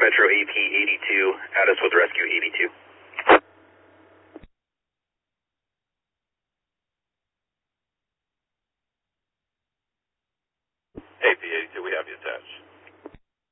Metro AP 82, add us with Rescue 82. AP 82, we have you attached.